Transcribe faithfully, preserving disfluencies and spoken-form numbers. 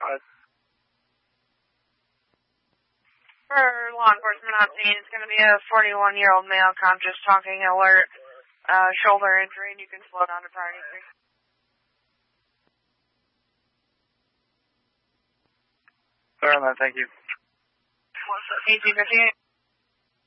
For law enforcement on scene, it's going to be a forty-one-year-old male conscious talking alert, uh, shoulder injury, and you can slow down to priority three. Sorry, man, thank you. eighteen fifty-eight.